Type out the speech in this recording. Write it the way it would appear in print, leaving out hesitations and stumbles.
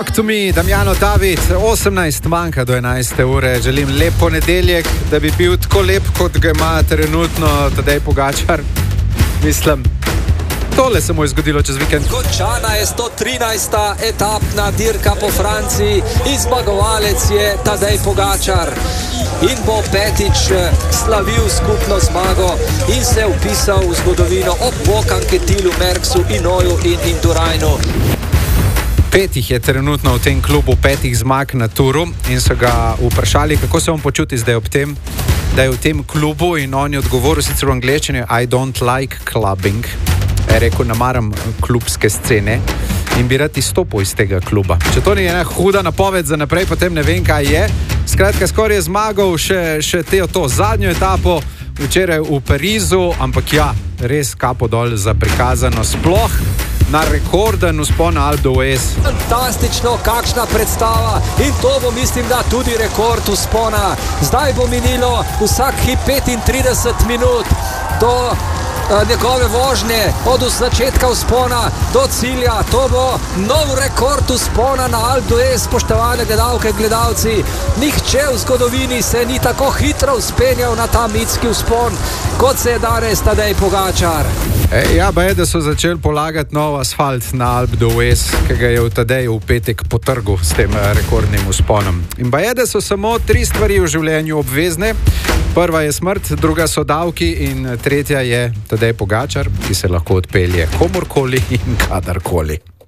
To me, Damjano David, 18 manjka do 11. ure. Želim lep ponedeljek, da bi bil tako lep, kot ga ima trenutno Tadej Pogačar. Mislim, tole se mu je zgodilo čez vikend. Končana je 113. etapna dirka po Franciji in zmagovalec je Tadej Pogačar. In bo petič slavil skupno zmago in se vpisal v zgodovino ob Bokan Ketilu, Merksu, Inoju in Indurainu. Petih je trenutno v tem klubu, 5 zmag na turu, in so ga vprašali, kako se on počuti zdaj ob tem, da je v tem klubu, in on je odgovoril sicer v angleščini: I don't like clubbing. Je rekel, ne maram klubske scene in bi rad izstopil iz tega kluba. Če to ni ena huda napoved za naprej, potem ne vem, kaj je. Skratka, skoraj je zmagal še to zadnjo etapo včeraj v Parizu, ampak ja, res kapo dol za prikazano, sploh na rekorden vzpon Alpe d'Huez. Fantastično, kakšna predstava, in to bo, mislim, da tudi rekord vzpona. Zdaj bo minilo vsak hip 35 minut do njegove vožnje, od začetka vzpona do cilja. To bo nov rekord vzpona na Alpe d'Huez, spoštovane gledalke, gledalci. Nihče v zgodovini se ni tako hitro vzpenjal na ta mitski vzpon, kot se je danes Tadej Pogačar. Ja, pa je, da so začeli polagati nov asfalt na Alpe d'Huez, ki ga je v Tadej v petek potrgal s tem rekordnim vzponom. In pa je, da so samo 3 stvari v življenju obvezne. Prva je smrt, druga so davki in tretja je Tadej Pogačar, ki se lahko odpelje komorkoli in kadarkoli.